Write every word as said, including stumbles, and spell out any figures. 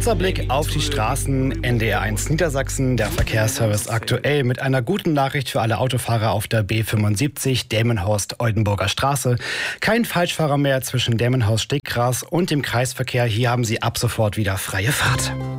Kurzer Blick auf die Straßen, N D R eins Niedersachsen, der Verkehrsservice aktuell mit einer guten Nachricht für alle Autofahrer auf der B fünfundsiebzig Delmenhorst-Oldenburger Straße. Kein Falschfahrer mehr zwischen Delmenhorst-Steggras und dem Kreisverkehr. Hier haben Sie ab sofort wieder freie Fahrt.